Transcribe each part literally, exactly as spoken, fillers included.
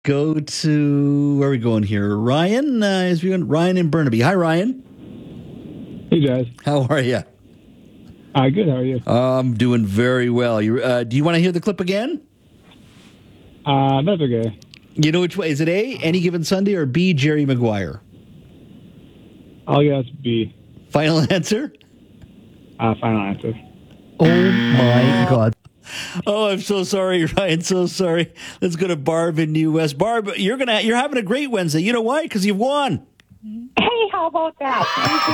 Go to, where are we going here? Ryan, uh, is we going, Ryan in Burnaby. Hi, Ryan. Hey, guys. How are you? Uh, good. How are you? I'm doing very well. You, uh, do you want to hear the clip again? Uh, that's okay. You know which way? Is it A, Any Given Sunday, or B, Jerry Maguire? I'll guess B. Final answer? Uh, final answer. Oh, my God. Oh, I'm so sorry, Ryan. So sorry. Let's go to Barb in New West. Barb, you're gonna you're having a great Wednesday. You know why? Because you've won. Hey, how about that?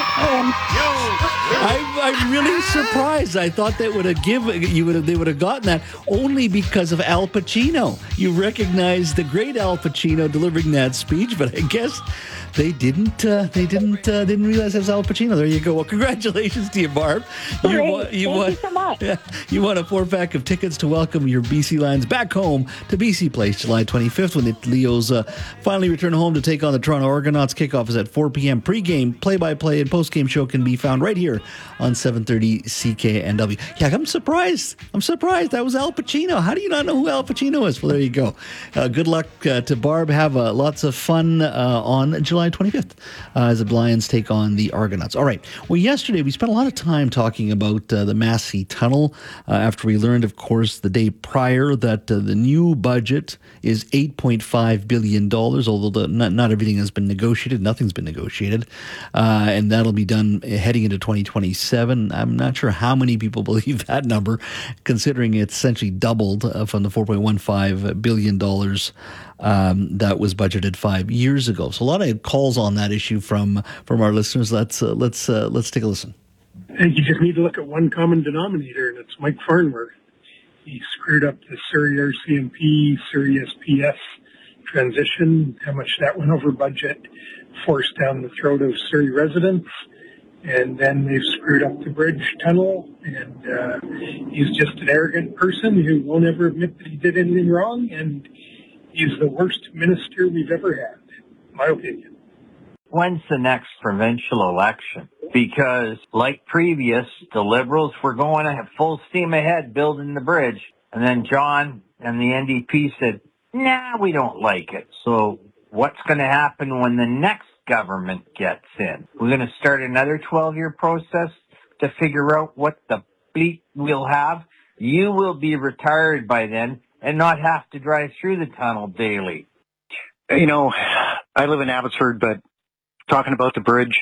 I'm, I'm really surprised. I thought that would have given you would have they would have gotten that only because of Al Pacino. You recognize the great Al Pacino delivering that speech, but I guess they didn't. Uh, they didn't. Uh, didn't realize it was Al Pacino. There you go. Well, congratulations to you, Barb. You Great. won. You Thank won. you so much. Yeah, you won a four pack of tickets to welcome your B C Lions back home to B C Place, July twenty-fifth, when the Leos uh, finally return home to take on the Toronto Argonauts. Kickoff is at four p.m. Pre-game, play-by-play, and post-game show can be found right here on seven thirty C K N W. Yeah, I'm surprised. I'm surprised. That was Al Pacino. How do you not know who Al Pacino is? Well, there you go. Uh, good luck uh, to Barb. Have uh, lots of fun uh, on July twenty-fifth uh, as the Lions take on the Argonauts. All right. Well, yesterday we spent a lot of time talking about uh, the Massey Tunnel uh, after we learned, of course, the day prior that uh, the new budget is eight point five billion dollars, although the, not, not everything has been negotiated. Nothing's been negotiated. Uh, and that'll be done heading into twenty twenty-seven. I'm not sure how many people believe that number, considering it's essentially doubled uh, from the four point one five billion dollars um, that was budgeted five years ago. So a lot of calls on that issue from from our listeners. Let's uh, let's uh, let's take a listen. And you just need to look at one common denominator, and it's Mike Farnworth. He screwed up the Surrey R C M P, Surrey S P S transition, how much that went over budget, forced down the throat of Surrey residents, and then they've screwed up the bridge tunnel, and uh, he's just an arrogant person who won't ever admit that he did anything wrong, and he's the worst minister we've ever had, in my opinion. When's the next provincial election? Because like previous, the Liberals were going at full steam ahead building the bridge. And then John and the N D P said, nah, we don't like it. So what's going to happen when the next government gets in? We're going to start another twelve-year process to figure out what the bleep we'll have. You will be retired by then and not have to drive through the tunnel daily. You know, I live in Abbotsford, but talking about the bridge,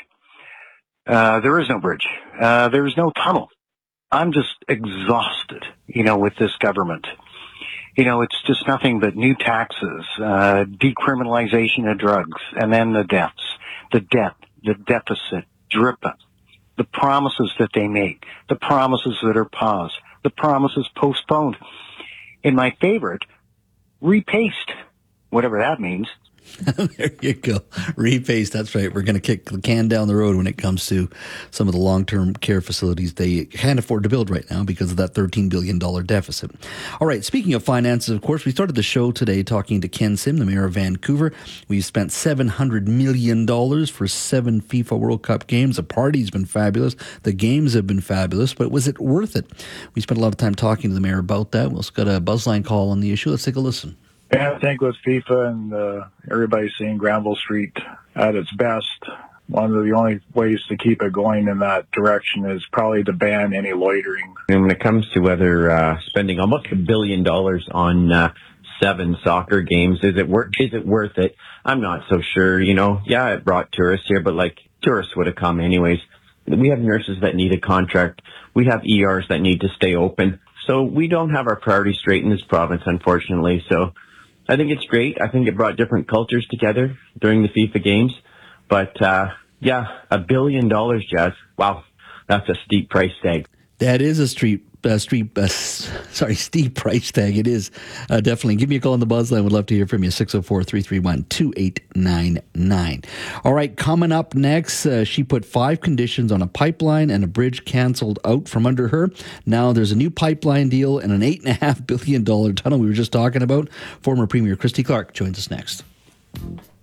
uh, there is no bridge. Uh, there is no tunnel. I'm just exhausted, you know, with this government. You know, it's just nothing but new taxes, uh, decriminalization of drugs, and then the deaths, the debt, the deficit, dripping, the promises that they make, the promises that are paused, the promises postponed. And my favorite, repaste, whatever that means. There you go. Repaste. That's right. We're going to kick the can down the road when it comes to some of the long-term care facilities they can't afford to build right now because of that thirteen billion dollars deficit. All right. Speaking of finances, of course, we started the show today talking to Ken Sim, the mayor of Vancouver. We've spent seven hundred million dollars for seven FIFA World Cup games. The party's been fabulous. The games have been fabulous, but was it worth it? We spent a lot of time talking to the mayor about that. We've got a buzzline call on the issue. Let's take a listen. Yeah, I think with FIFA and uh, everybody seeing Granville Street at its best, one of the only ways to keep it going in that direction is probably to ban any loitering. And when it comes to whether uh, spending almost a billion dollars on uh, seven soccer games, is it worth is it worth it? I'm not so sure. You know, yeah, it brought tourists here, but like tourists would have come anyways. We have nurses that need a contract. We have E Rs that need to stay open. So we don't have our priorities straight in this province, unfortunately. So I think it's great. I think it brought different cultures together during the FIFA games. But, uh, yeah, a billion dollars, Jazz. Wow, that's a steep price tag. That is a street, uh, street, uh, sorry, steep price tag. It is uh, definitely. Give me a call on the buzz line. Would love to hear from you. six oh four, three three one, two eight nine nine. All right, coming up next, uh, she put five conditions on a pipeline and a bridge canceled out from under her. Now there's a new pipeline deal and an eight and a half billion dollar tunnel we were just talking about. Former Premier Christy Clark joins us next.